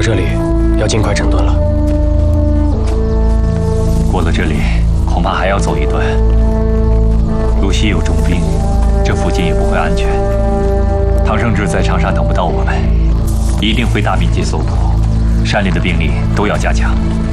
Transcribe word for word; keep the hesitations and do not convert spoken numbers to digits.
这里要尽快整顿了。 过了这里，恐怕还要走一段。如西有重兵，这附近也不会安全。唐胜志在长沙等不到我们，一定会大面积搜捕，山里的兵力都要加强。